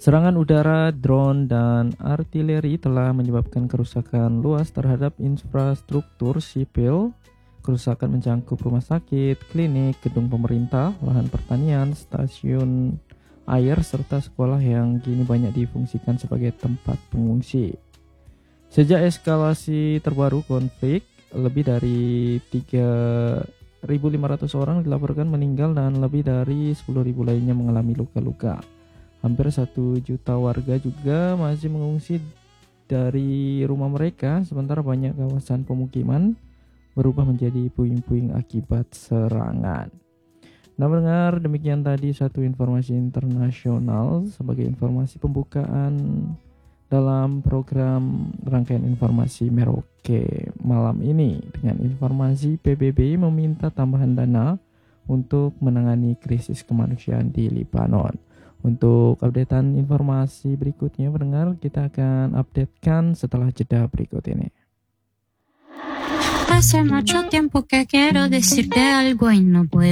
Serangan udara, drone, dan artileri telah menyebabkan kerusakan luas terhadap infrastruktur sipil. Kerusakan mencangkup rumah sakit, klinik, gedung pemerintah, lahan pertanian, stasiun air, serta sekolah yang kini banyak difungsikan sebagai tempat pengungsi. Sejak eskalasi terbaru konflik, lebih dari 3.500 orang dilaporkan meninggal dan lebih dari 10.000 lainnya mengalami luka-luka. Hampir 1 juta warga juga masih mengungsi dari rumah mereka, sementara banyak kawasan pemukiman berubah menjadi puing-puing akibat serangan. Nah, mendengar demikian tadi satu informasi internasional sebagai informasi pembukaan dalam program rangkaian informasi Merauke malam ini, dengan informasi PBB meminta tambahan dana untuk menangani krisis kemanusiaan di Libanon. Untuk updatean informasi berikutnya, pendengar, kita akan updatekan setelah jeda berikut ini. Hace mucho tiempo que quiero decirte algo y no puedo.